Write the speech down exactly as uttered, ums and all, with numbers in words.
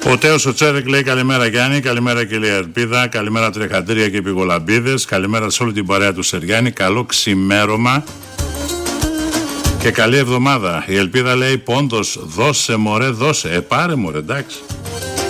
Ο Τέος ο Τσέρεκ λέει καλημέρα Γιάννη, καλημέρα κυρία Ελπίδα, καλημέρα τρεχαντήρια και πηγολαμπίδες, καλημέρα σε όλη την παρέα του Σεριάννη, καλό ξημέρωμα και καλή εβδομάδα. Η Ελπίδα λέει πόντος, δώσε μωρέ, δώσε, ε πάρε μωρέ, εντάξει.